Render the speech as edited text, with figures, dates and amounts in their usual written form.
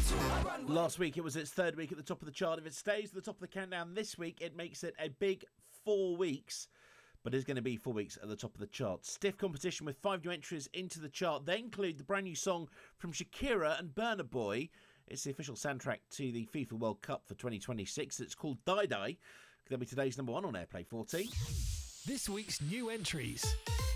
Last week it was its third week at the top of the chart. If it stays at the top of the countdown this week, it makes it a big 4 weeks. But it's going to be 4 weeks at the top of the chart. Stiff competition with 5 new entries into the chart. They include the brand new song from Shakira and Burna Boy. It's the official soundtrack to the FIFA World Cup for 2026. It's called Die Die. That'll be today's number 1 on Airplay 40. This week's new entries.